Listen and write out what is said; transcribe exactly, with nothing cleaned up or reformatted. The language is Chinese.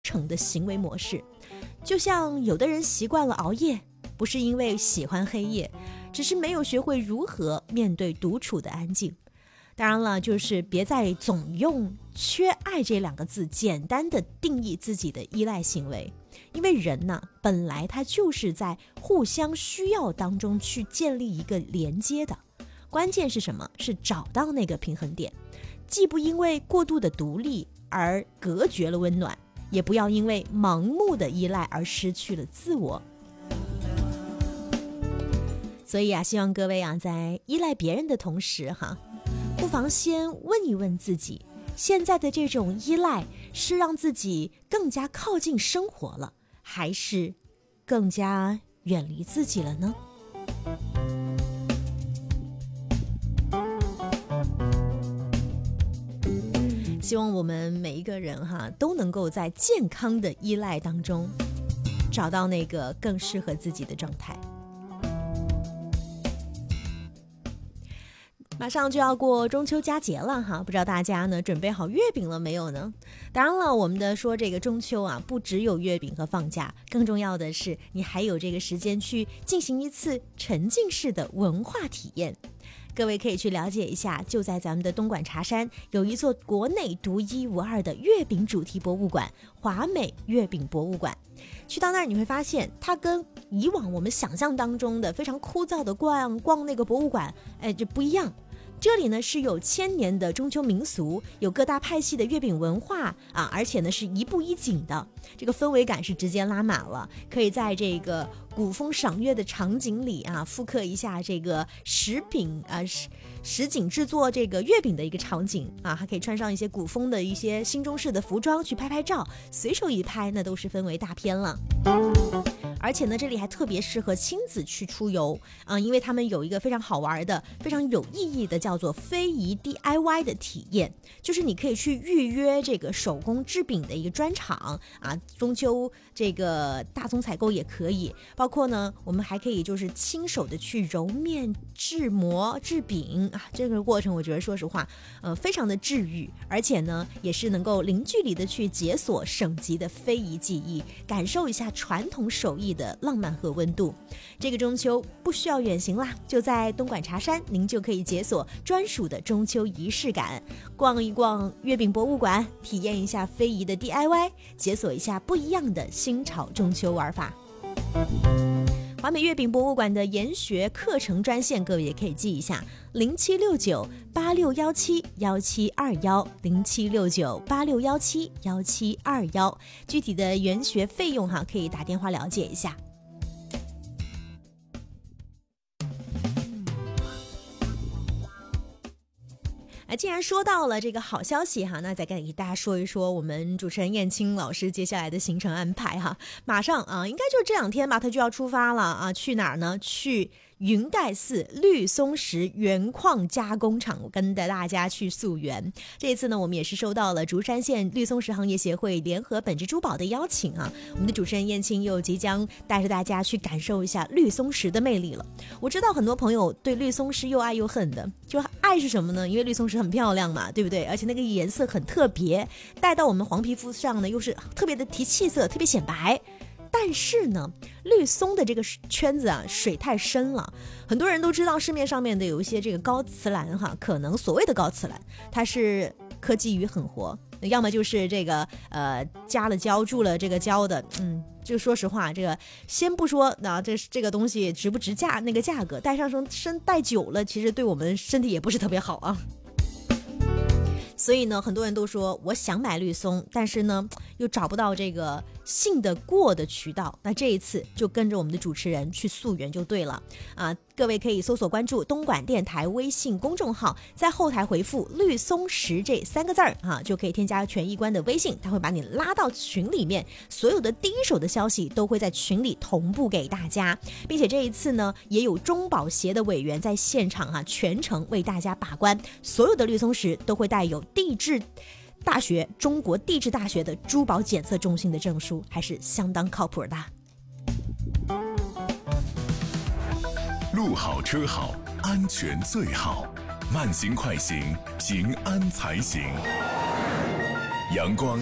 成的行为模式。就像有的人习惯了熬夜，不是因为喜欢黑夜，只是没有学会如何面对独处的安静。当然了，就是别再总用缺爱这两个字简单的定义自己的依赖行为，因为人呢，本来他就是在互相需要当中去建立一个连接的。关键是什么？是找到那个平衡点，既不因为过度的独立而隔绝了温暖，也不要因为盲目的依赖而失去了自我。所以啊，希望各位啊，在依赖别人的同时哈，不妨先问一问自己，现在的这种依赖是让自己更加靠近生活了，还是更加远离自己了呢？希望我们每一个人哈，都能够在健康的依赖当中找到那个更适合自己的状态。马上就要过中秋佳节了哈，不知道大家呢准备好月饼了没有呢？当然了，我们的说这个中秋啊，不只有月饼和放假，更重要的是你还有这个时间去进行一次沉浸式的文化体验。各位可以去了解一下，就在咱们的东莞茶山有一座国内独一无二的月饼主题博物馆——华美月饼博物馆。去到那儿你会发现，它跟以往我们想象当中的非常枯燥的逛逛那个博物馆，哎，这不一样。这里呢是有千年的中秋民俗，有各大派系的月饼文化啊，而且呢是一步一景的，这个氛围感是直接拉满了，可以在这个古风赏月的场景里啊，复刻一下这个食品啊实实景制作这个月饼的一个场景啊，还可以穿上一些古风的一些新中式的服装去拍拍照，随手一拍那都是氛围大片了。而且呢，这里还特别适合亲子去出游啊、呃，因为他们有一个非常好玩的、非常有意义的叫做非遗 D I Y 的体验，就是你可以去预约这个手工制饼的一个专场啊，中秋这个大宗采购也可以，包括呢，我们还可以就是亲手的去揉面、制模、制饼啊，这个过程我觉得说实话，呃，非常的治愈，而且呢，也是能够零距离的去解锁省级的非遗技艺，感受一下传统手艺的浪漫和温度。这个中秋不需要远行啦，就在东莞茶山，您就可以解锁专属的中秋仪式感，逛一逛月饼博物馆，体验一下非遗的 D I Y， 解锁一下不一样的新潮中秋玩法。华美月饼博物馆的研学课程专线，各位也可以记一下：零七六九八六幺七幺七二幺，零七六九八六幺七幺七二幺。具体的研学费用哈，可以打电话了解一下。啊，既然说到了这个好消息哈，那再给大家说一说我们主持人燕青老师接下来的行程安排哈。马上啊，应该就是这两天吧，他就要出发了啊，去哪儿呢？去云盖寺绿松石原矿加工厂，跟着大家去溯源。这一次呢，我们也是收到了竹山县绿松石行业协会联合本质珠宝的邀请啊，我们的主持人燕青又即将带着大家去感受一下绿松石的魅力了。我知道很多朋友对绿松石又爱又恨的，就爱是什么呢？因为绿松石很漂亮嘛，对不对？而且那个颜色很特别，戴到我们黄皮肤上呢，又是特别的提气色，特别显白。但是呢，绿松的这个圈子啊，水太深了。很多人都知道市面上面的有一些这个高瓷蓝哈，可能所谓的高瓷蓝，它是科技与狠活，要么就是这个呃加了胶注了这个胶的，嗯，就说实话，这个先不说那、啊、这这个东西值不值价，那个价格戴上身身戴久了，其实对我们身体也不是特别好啊。所以呢，很多人都说我想买绿松，但是呢又找不到这个信得过的渠道。那这一次就跟着我们的主持人去溯源就对了啊！各位可以搜索关注东莞电台微信公众号，在后台回复绿松石这三个字儿啊，就可以添加权益官的微信，他会把你拉到群里面，所有的第一手的消息都会在群里同步给大家，并且这一次呢，也有中保协的委员在现场啊，全程为大家把关，所有的绿松石都会带有地质大学中国地质大学的珠宝检测中心的证书，还是相当靠谱的。 路好车好，安全最好，慢行快行，平安才行。阳光